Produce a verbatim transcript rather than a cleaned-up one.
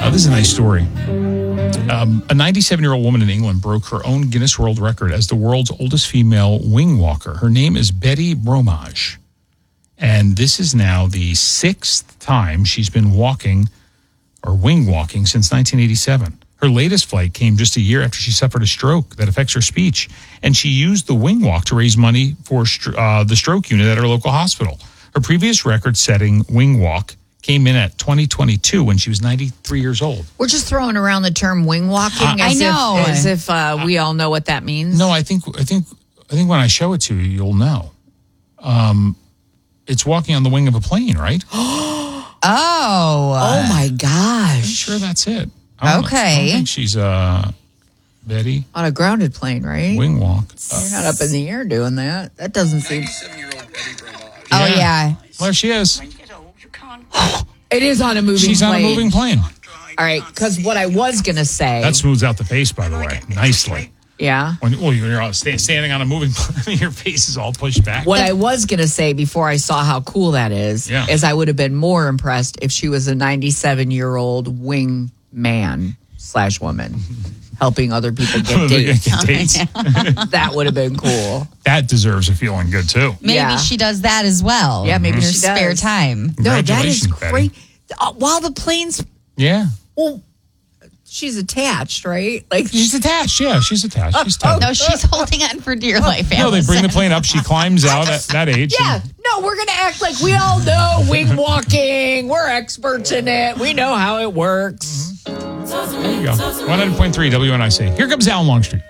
Oh, this is a nice story. Um, a ninety-seven-year-old woman in England broke her own Guinness World Record as the world's oldest female wing walker. Her name is Betty Bromage. And this is now the sixth time she's been walking or wing walking since nineteen eighty-seven. Her latest flight came just a year after she suffered a stroke that affects her speech. And she used the wing walk to raise money for uh, the stroke unit at her local hospital. Her previous record-setting wing walk came in at twenty twenty-two when she was ninety-three years old. We're just throwing around the term wing walking Uh, as I know. if, as if uh, we all know what that means. No, I think I think I think when I show it to you, you'll know. Um, it's walking on the wing of a plane, right? Oh. Oh, my I'm gosh. sure that's it. I don't- Okay. I don't think she's uh, Betty On a grounded plane, right? wing walk. Uh, You're not up in the air doing that. That doesn't seem... Oh, yeah. Well, there she is. It is on a moving She's plane. on a moving plane. All right, because what I was going to say... That smooths out the face, by the way, nicely. Yeah. When well, you're all sta- standing on a moving plane, your face is all pushed back. What I was going to say before I saw how cool that is, Yeah. is I would have been more impressed if she was a ninety-seven-year-old wing man slash woman helping other people get dates. Get dates. That would have been cool. That deserves a feeling good, too. Maybe Yeah. she does that as well. Yeah, maybe in her she does. spare time. No, that is Congratulations, Betty. great. Uh, while the plane's... Yeah. Well, she's attached, right? Like She's attached. Yeah, she's attached. She's tethered. No, she's holding on for dear life. No, they bring the Allison. plane up. She climbs out at that age. Yeah, and- no, we're going to act like we all know wing walking. We're experts in it. We know how it works. There you go. one hundred point three W N I C. Here comes Alan Longstreet.